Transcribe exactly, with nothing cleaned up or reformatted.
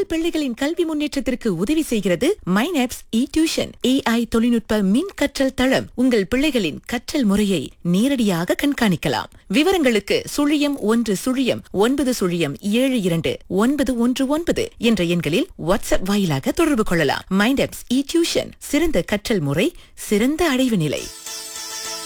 உங்கள் பிள்ளைகளின் கல்வி முன்னேற்றத்திற்கு உதவி செய்கிறது மைனாப்ஸ் இ டியூஷன். ஏஐ தொழில்நுட்ப மின் கற்றல் தளம். உங்கள் பிள்ளைகளின் கற்றல் முறையை நேரடியாக கண்காணிக்கலாம். விவரங்களுக்கு சுழியம் ஒன்று சுழியம் ஒன்பது சுழியம் ஏழு இரண்டு ஒன்பது ஒன்று ஒன்பது என்ற எண்களில் வாட்ஸ்அப் வாயிலாக தொடர்பு கொள்ளலாம். மைனாப்ஸ் இ டியூஷன், சிறந்த கற்றல் முறை, சிறந்த அடைவு நிலை.